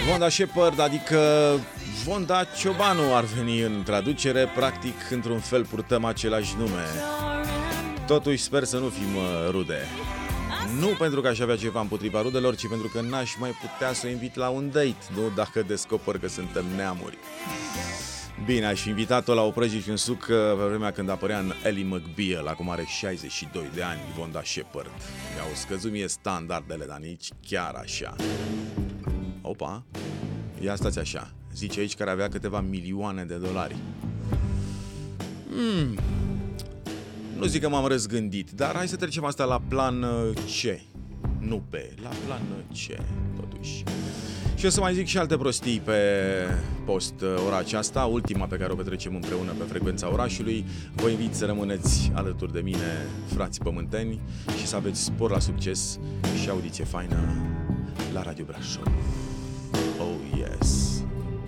Vonda Shepard, adică Vonda Ciobanu ar veni în traducere, practic într-un fel purtăm același nume. Totuși sper să nu fim rude. Nu pentru că aș avea ceva împotriva rudelor, ci pentru că n-aș mai putea să o invit la un date, nu dacă descoper că suntem neamuri. Bine, aș fi invitat-o la o prăjit și un suc pe vremea când apărea în Ally McBeal, acum are 62 de ani, Vonda Shepard. Mi-au scăzut mie standardele, dar nici chiar așa. Opa, ia stați așa, zice aici care avea câteva milioane de dolari. Nu zic că m-am răzgândit, dar hai să trecem asta la plan C. Nu P, la plan C, totuși. Și o să mai zic și alte prostii pe post ora aceasta, ultima pe care o petrecem împreună pe frecvența orașului. Vă invit să rămâneți alături de mine, frații pământeni, și să aveți spor la succes și audiție faină la Radio Brașov.